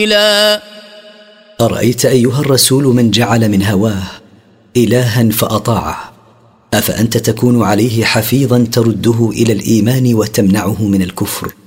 أرأيت أيها الرسول من جعل من هواه إلها فأطاعه، أفأنت تكون عليه حفيظا ترده إلى الإيمان وتمنعه من الكفر؟